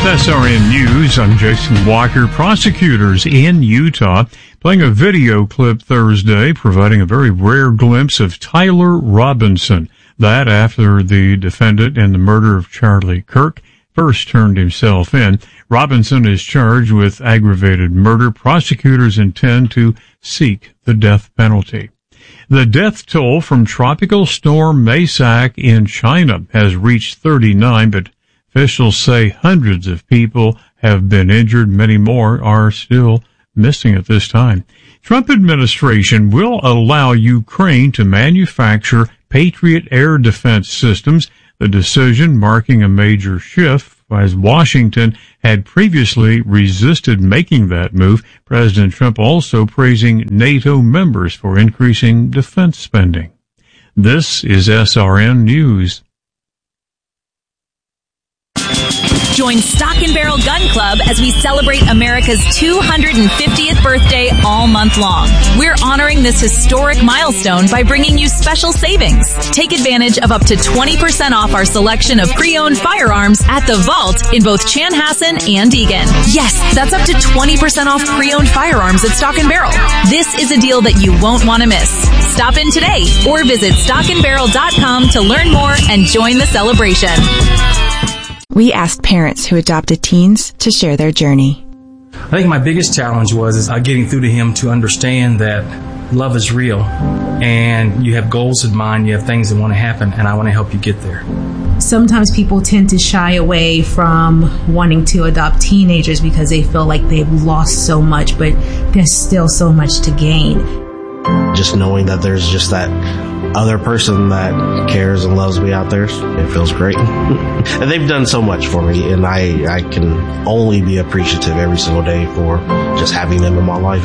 SRN News. I'm Jason Walker. Prosecutors in Utah playing a video clip Thursday providing a very rare glimpse of Tyler Robinson. That after the defendant in the murder of Charlie Kirk first turned himself in. Robinson is charged with aggravated murder. Prosecutors intend to seek the death penalty. The death toll from Tropical Storm Maysak in China has reached 39, but officials say hundreds of people have been injured. Many more are still missing at this time. Trump administration will allow Ukraine to manufacture Patriot air defense systems, the decision marking a major shift as Washington had previously resisted making that move. President Trump also praising NATO members for increasing defense spending. This is SRN News. Join Stock and Barrel Gun Club as we celebrate America's 250th birthday all month long. We're honoring this historic milestone by bringing you special savings. Take advantage of up to 20% off our selection of pre-owned firearms at the Vault in both Chanhassen and Eagan. Yes, that's up to 20% off pre-owned firearms at Stock and Barrel. This is a deal that you won't want to miss. Stop in today or visit stockandbarrel.com to learn more and join the celebration. We asked parents who adopted teens to share their journey. I think my biggest challenge was getting through to him to understand that love is real and you have goals in mind, you have things that want to happen, and I want to help you get there. Sometimes people tend to shy away from wanting to adopt teenagers because they feel like they've lost so much, but there's still so much to gain. Just knowing that there's just that other person that cares and loves me out there, it feels great. And they've done so much for me, and I can only be appreciative every single day for just having them in my life.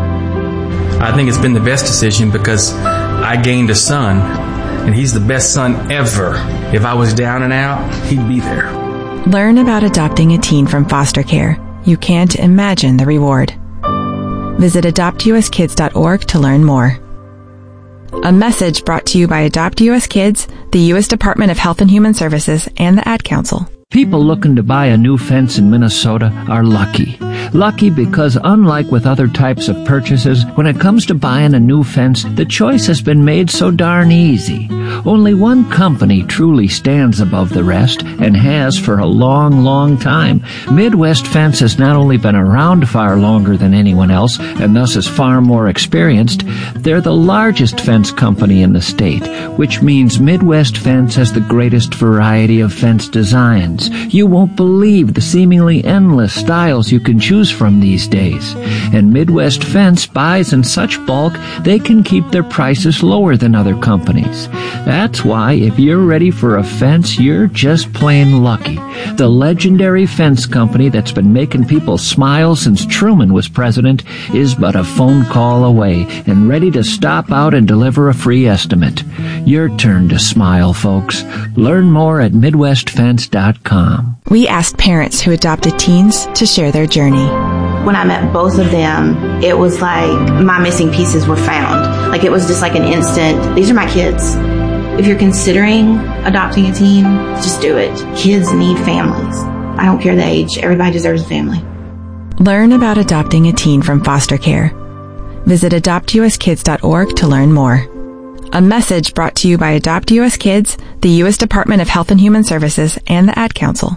I think it's been the best decision because I gained a son, and he's the best son ever. If I was down and out, he'd be there. Learn about adopting a teen from foster care. You can't imagine the reward. Visit adoptuskids.org to learn more. A message brought to you by Adopt U.S. Kids, the U.S. Department of Health and Human Services, and the Ad Council. People looking to buy a new fence in Minnesota are lucky. Lucky because unlike with other types of purchases, when it comes to buying a new fence, the choice has been made so darn easy. Only one company truly stands above the rest and has for a long, long time. Midwest Fence has not only been around far longer than anyone else and thus is far more experienced, they're the largest fence company in the state, which means Midwest Fence has the greatest variety of fence designs. You won't believe the seemingly endless styles you can choose from these days. And Midwest Fence buys in such bulk, they can keep their prices lower than other companies. That's why if you're ready for a fence, you're just plain lucky. The legendary fence company that's been making people smile since Truman was president is but a phone call away and ready to stop out and deliver a free estimate. Your turn to smile, folks. Learn more at MidwestFence.com. We asked parents who adopted teens to share their journey. When I met both of them, it was like my missing pieces were found. Like it was just like an instant, these are my kids. If you're considering adopting a teen, just do it. Kids need families. I don't care the age. Everybody deserves a family. Learn about adopting a teen from foster care. Visit adoptuskids.org to learn more. A message brought to you by Adopt U.S. Kids, the U.S. Department of Health and Human Services, and the Ad Council.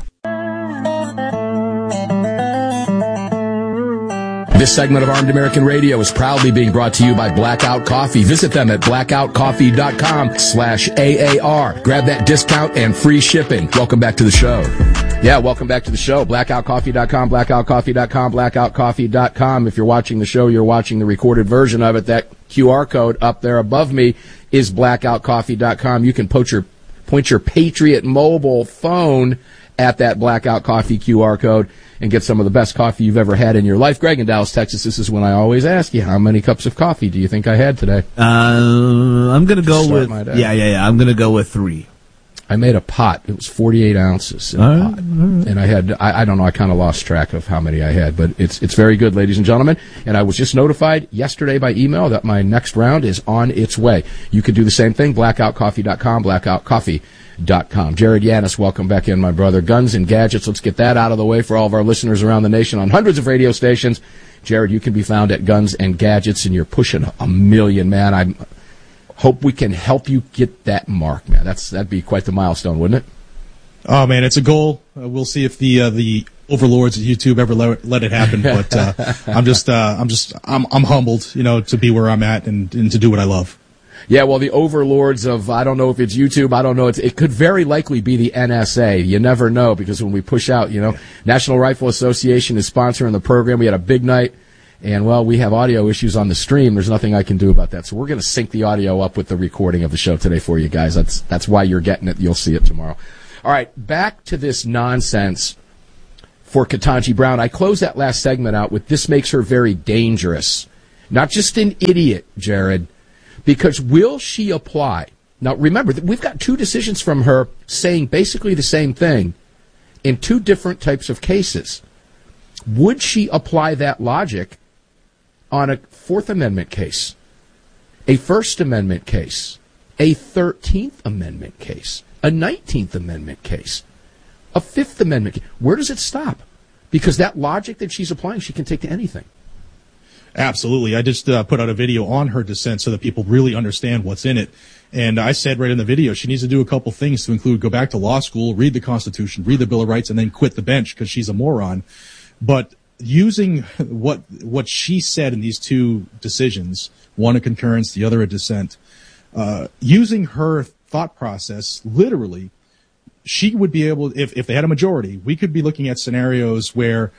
This segment of Armed American Radio is proudly being brought to you by Blackout Coffee. Visit them at blackoutcoffee.com/AAR. Grab that discount and free shipping. Welcome back to the show. Yeah, welcome back to the show. Blackoutcoffee.com, blackoutcoffee.com, blackoutcoffee.com. If you're watching the show, you're watching the recorded version of it. That QR code up there above me is blackoutcoffee.com. You can point your Patriot mobile phone at that Blackout Coffee QR code and get some of the best coffee you've ever had in your life. Greg in Dallas, Texas, this is when I always ask you, how many cups of coffee do you think I had today? I'm going to go with, I'm going to go with 3. I made a pot. It was 48 ounces in a pot. And I had, I don't know, I kind of lost track of how many I had, but it's very good, ladies and gentlemen. And I was just notified yesterday by email that my next round is on its way. You could do the same thing, blackoutcoffee.com, blackoutcoffee.com. Jared Yanis, welcome back in, my brother. Guns and Gadgets, let's get that out of the way for all of our listeners around the nation on hundreds of radio stations. Jared, you can be found at Guns and Gadgets, and you're pushing 1 million, man. I hope we can help you get that mark, man. That'd be quite the milestone, wouldn't it? Oh man, it's a goal. We'll see if the overlords at YouTube ever let it happen. But I'm humbled, to be where I'm at and to do what I love. Yeah, well, the overlords of, I don't know if it's YouTube, I don't know, it could very likely be the NSA. You never know, because when we push out, National Rifle Association is sponsoring the program. We had a big night, and, well, we have audio issues on the stream. There's nothing I can do about that. So we're going to sync the audio up with the recording of the show today for you guys. That's why you're getting it. You'll see it tomorrow. All right, back to this nonsense for Ketanji Brown. I closed that last segment out with this makes her very dangerous. Not just an idiot, Jared, because will she apply? Now, remember, we've got 2 decisions from her saying basically the same thing in 2 different types of cases. Would she apply that logic on a 4th Amendment case, a First Amendment case, a 13th Amendment case, a 19th Amendment case, a 5th Amendment case? Where does it stop? Because that logic that she's applying, she can take to anything. Absolutely. I just put out a video on her dissent so that people really understand what's in it. And I said right in the video, she needs to do a couple things to include go back to law school, read the Constitution, read the Bill of Rights, and then quit the bench because she's a moron. But using what she said in these 2 decisions, one a concurrence, the other a dissent, using her thought process, literally, she would be able, if they had a majority, we could be looking at scenarios where,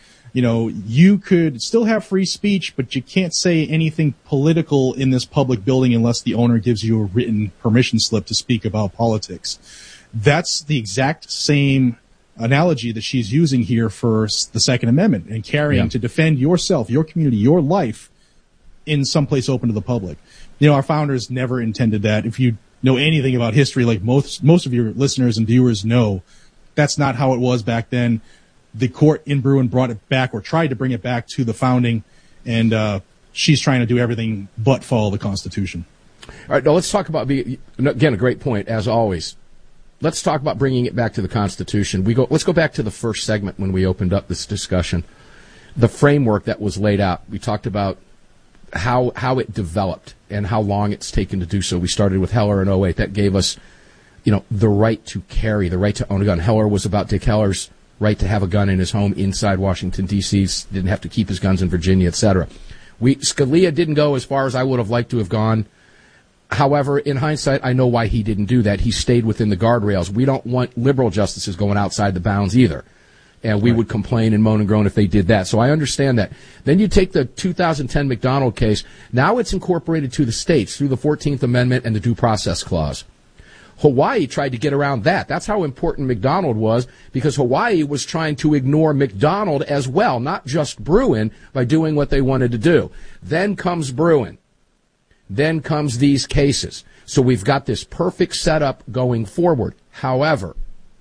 you could still have free speech, but you can't say anything political in this public building unless the owner gives you a written permission slip to speak about politics. That's the exact same analogy that she's using here for the Second Amendment and carrying to defend yourself, your community, your life in some place open to the public. Our founders never intended that. If you know anything about history, like most of your listeners and viewers know, that's not how it was back then. The court in Bruen brought it back, or tried to bring it back to the founding, and she's trying to do everything but follow the Constitution. All right, now let's talk about, again, a great point, as always. Let's talk about bringing it back to the Constitution. Let's go back to the first segment when we opened up this discussion. The framework that was laid out. We talked about how it developed and how long it's taken to do so. We started with Heller in 2008. That gave us, the right to carry, the right to own a gun. Heller was about Dick Heller's right to have a gun in his home inside Washington, D.C., didn't have to keep his guns in Virginia, etc. Scalia didn't go as far as I would have liked to have gone. However, in hindsight, I know why he didn't do that. He stayed within the guardrails. We don't want liberal justices going outside the bounds either. And we would complain and moan and groan if they did that. So I understand that. Then you take the 2010 McDonald case. Now it's incorporated to the states through the 14th Amendment and the Due Process Clause. Hawaii tried to get around that. That's how important McDonald was, because Hawaii was trying to ignore McDonald as well, not just Bruen, by doing what they wanted to do. Then comes Bruen. Then comes these cases. So we've got this perfect setup going forward. However,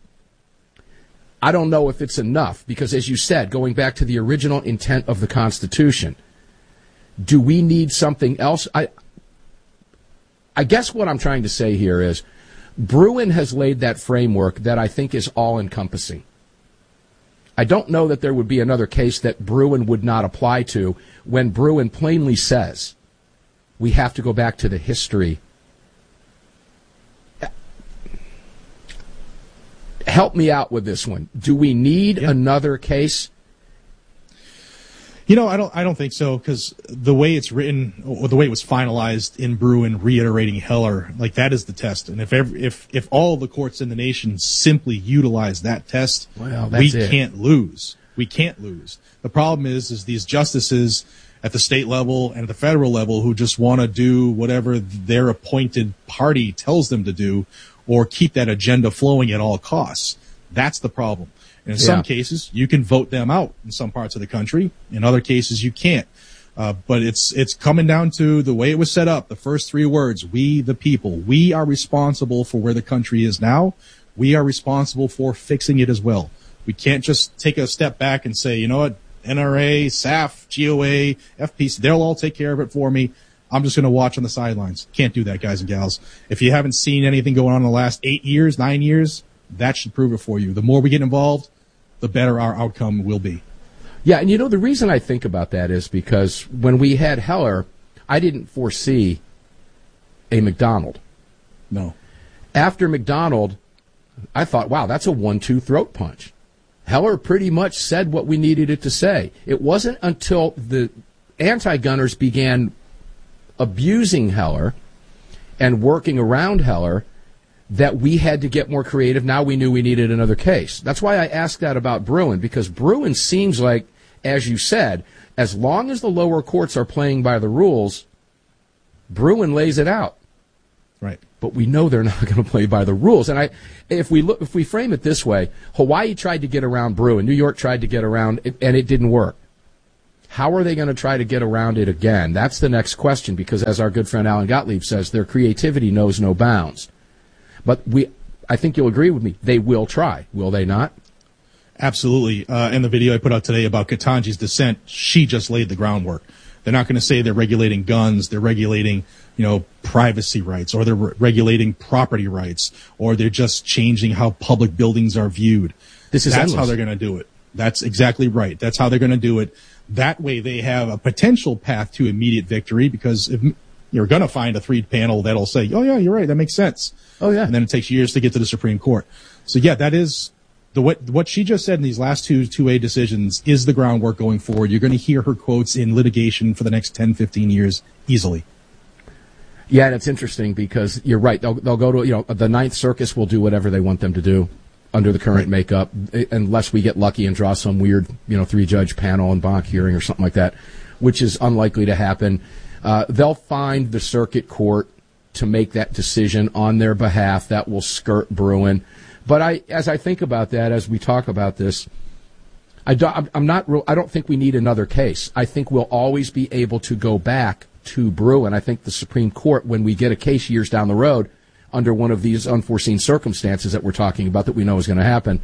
I don't know if it's enough, because as you said, going back to the original intent of the Constitution, do we need something else? I guess what I'm trying to say here is Bruen has laid that framework that I think is all-encompassing. I don't know that there would be another case that Bruen would not apply to when Bruen plainly says we have to go back to the history. Help me out with this one. Do we need another case? I don't think so, because the way it's written, or the way it was finalized in Bruen, reiterating Heller, like that is the test. And if all the courts in the nation simply utilize that test, we can't lose. We can't lose. The problem is these justices at the state level and at the federal level who just want to do whatever their appointed party tells them to do, or keep that agenda flowing at all costs. That's the problem. And in some cases, you can vote them out in some parts of the country. In other cases, you can't. But it's coming down to the way it was set up. The first 3 words, we the people. We are responsible for where the country is now. We are responsible for fixing it as well. We can't just take a step back and say, you know what, NRA, SAF, GOA, FPC, they'll all take care of it for me. I'm just going to watch on the sidelines. Can't do that, guys and gals. If you haven't seen anything going on in the last 8 years, 9 years, that should prove it for you. The more we get involved, the better our outcome will be. Yeah, and the reason I think about that is because when we had Heller, I didn't foresee a McDonald. No. After McDonald, I thought, wow, that's a 1-2 throat punch. Heller pretty much said what we needed it to say. It wasn't until the anti-gunners began abusing Heller and working around Heller that we had to get more creative. Now we knew we needed another case. That's why I asked that about Bruen, because Bruen seems like, as you said, as long as the lower courts are playing by the rules, Bruen lays it out. Right. But we know they're not going to play by the rules. And if we frame it this way, Hawaii tried to get around Bruen, New York tried to get around it, and it didn't work. How are they going to try to get around it again? That's the next question, because as our good friend Alan Gottlieb says, their creativity knows no bounds. But I think you'll agree with me, they will try, will they not? Absolutely. In the video I put out today about Ketanji's dissent, she just laid the groundwork. They're not going to say they're regulating guns, they're regulating, privacy rights, or they're regulating property rights, or they're just changing how public buildings are viewed. That's endless. How they're going to do it. That's exactly right. That's how they're going to do it. That way they have a potential path to immediate victory, because if you're going to find a 3-panel that'll say, oh, yeah, you're right, that makes sense. Oh, yeah. And then it takes years to get to the Supreme Court. So, yeah, that is what she just said in these last 2A decisions is the groundwork going forward. You're going to hear her quotes in litigation for the next 10, 15 years easily. Yeah, and it's interesting because you're right. They'll go to, the Ninth Circus will do whatever they want them to do under the current makeup, unless we get lucky and draw some weird, 3-judge panel and bonk hearing or something like that, which is unlikely to happen. They'll find the circuit court to make that decision on their behalf. That will skirt Bruen. But as I think about that, as we talk about this, I don't think we need another case. I think we'll always be able to go back to Bruen. I think the Supreme Court, when we get a case years down the road under one of these unforeseen circumstances that we're talking about that we know is going to happen,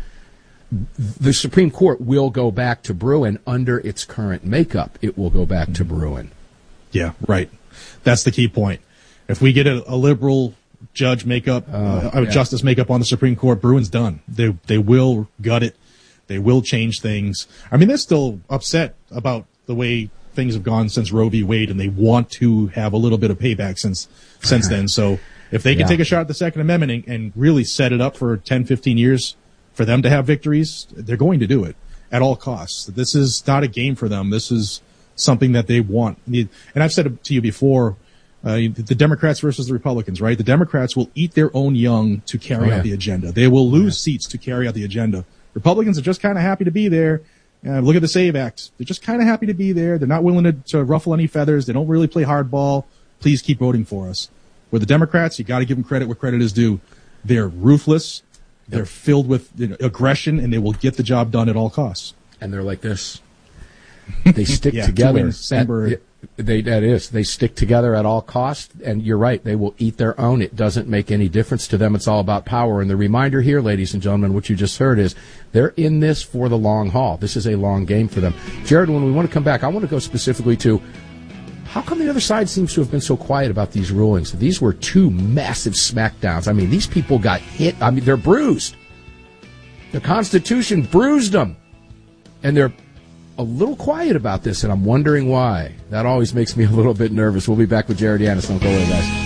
the Supreme Court will go back to Bruen under its current makeup. It will go back to Bruen. Yeah, right. That's the key point. If we get a liberal judge makeup, justice makeup on the Supreme Court, Bruin's done. They will gut it. They will change things. I mean, they're still upset about the way things have gone since Roe v. Wade, and they want to have a little bit of payback since then. So if they can take a shot at the Second Amendment and really set it up for 10, 15 years for them to have victories, they're going to do it at all costs. This is not a game for them. This is something that they want. And I've said it to you before, the Democrats versus the Republicans, right? The Democrats will eat their own young to carry out the agenda. They will lose seats to carry out the agenda. Republicans are just kind of happy to be there. Look at the SAVE Act. They're just kind of happy to be there. They're not willing to ruffle any feathers. They don't really play hardball. Please keep voting for us. With the Democrats, you got to give them credit where credit is due. They're ruthless. They're filled with aggression, and they will get the job done at all costs. And they're like this. They stick together. They stick together at all costs, and you're right, they will eat their own. It doesn't make any difference to them. It's all about power. And the reminder here, ladies and gentlemen, what you just heard is they're in this for the long haul. This is a long game for them. Jared, when we want to come back, I want to go specifically to how come the other side seems to have been so quiet about these rulings? These were 2 massive smackdowns. I mean, these people got hit. I mean, they're bruised. The Constitution bruised them. And they're a little quiet about this, and I'm wondering why. That always makes me a little bit nervous. We'll be back with Jared Yanis. Don't go away, guys.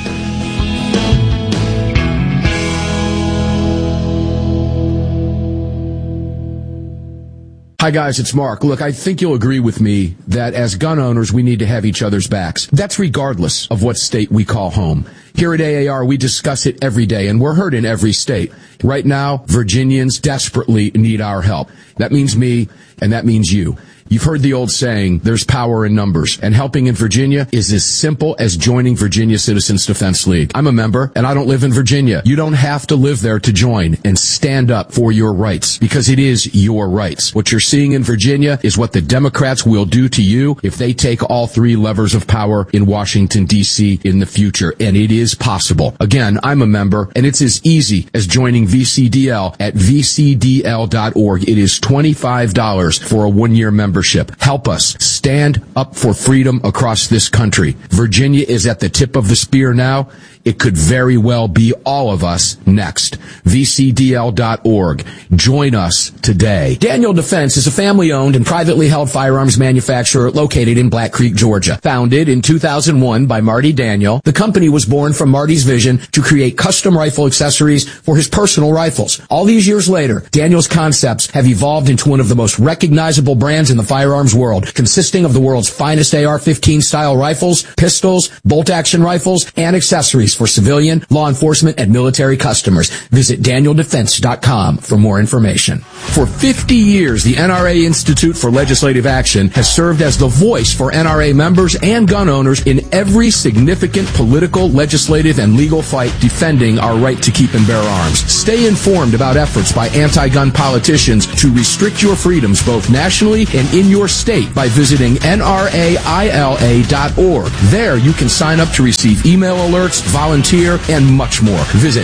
Hi, guys, it's Mark. Look, I think you'll agree with me that as gun owners, we need to have each other's backs. That's regardless of what state we call home. Here at AAR, we discuss it every day, and we're heard in every state. Right now, Virginians desperately need our help. That means me, and that means you. You've heard the old saying, there's power in numbers, and helping in Virginia is as simple as joining Virginia Citizens Defense League. I'm a member, and I don't live in Virginia. You don't have to live there to join and stand up for your rights, because it is your rights. What you're seeing in Virginia is what the Democrats will do to you if they take all 3 levers of power in Washington, D.C. in the future, and it is possible. Again, I'm a member, and it's as easy as joining VCDL at vcdl.org. It is $25 for a 1-year membership. membership. Help us stand up for freedom across this country. Virginia is at the tip of the spear now. It could very well be all of us next. VCDL.org. Join us today. Daniel Defense is a family-owned and privately held firearms manufacturer located in Black Creek, Georgia. Founded in 2001 by Marty Daniel, the company was born from Marty's vision to create custom rifle accessories for his personal rifles. All these years later, Daniel's concepts have evolved into one of the most recognizable brands in the firearms world, consisting of the world's finest AR-15 style rifles, pistols, bolt-action rifles, and accessories for civilian, law enforcement, and military customers. Visit DanielDefense.com for more information. For 50 years, the NRA Institute for Legislative Action has served as the voice for NRA members and gun owners in every significant political, legislative, and legal fight defending our right to keep and bear arms. Stay informed about efforts by anti-gun politicians to restrict your freedoms both nationally and in your state by visiting NRAILA.org. There you can sign up to receive email alerts, volunteer, and much more. Visit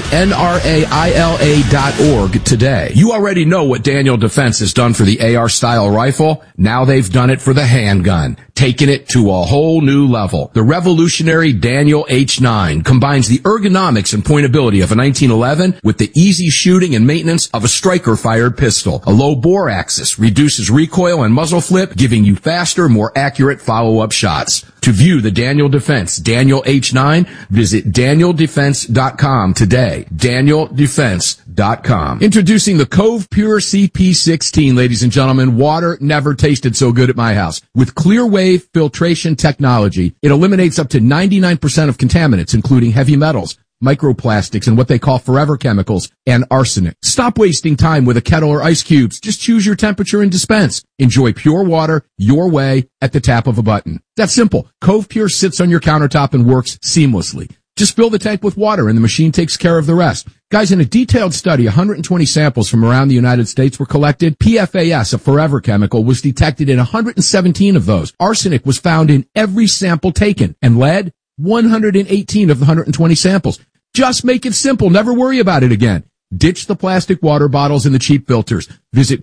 NRAILA.org today. You already know what Daniel Defense has done for the AR style rifle. Now they've done it for the handgun, taking it to a whole new level. The revolutionary Daniel H9 combines the ergonomics and pointability of a 1911 with the easy shooting and maintenance of a striker-fired pistol. A low bore axis reduces recoil and muzzle flip, giving you faster, more accurate follow-up shots. To view the Daniel Defense Daniel H9, visit DanielDefense.com today. DanielDefense.com. Introducing the Cove Pure CP16, ladies and gentlemen. Water never tasted so good at my house. With clear wave filtration technology, it eliminates up to 99% of contaminants, including heavy metals, microplastics, and what they call forever chemicals, and arsenic. Stop wasting time with a kettle or ice cubes. Just choose your temperature and dispense. Enjoy pure water your way at the tap of a button. That's simple. Cove Pure sits on your countertop and works seamlessly. Just fill the tank with water and the machine takes care of the rest. Guys, in a detailed study, 120 samples from around the United States were collected. PFAS, a forever chemical, was detected in 117 of those. Arsenic was found in every sample taken, and lead, 118 of the 120 samples. Just make it simple. Never worry about it again. Ditch the plastic water bottles and the cheap filters. Visit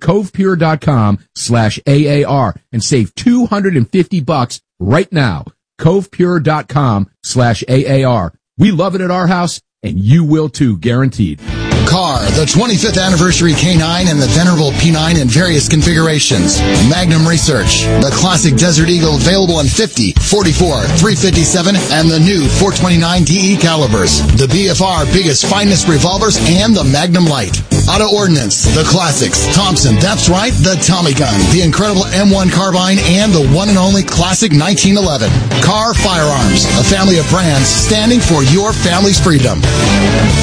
covepure.com/AAR and save $250 right now. covepure.com/AAR. We love it at our house, and you will too, guaranteed. Car, the 25th anniversary K9 and the venerable P9 in various configurations. Magnum Research, the classic Desert Eagle available in 50, 44, 357, and the new 429 DE calibers. The BFR biggest finest revolvers and the Magnum Light. Auto Ordnance, the classics. Thompson, that's right, the Tommy gun, the incredible M1 carbine, and the one and only classic 1911. Car Firearms, a family of brands standing for your family's freedom.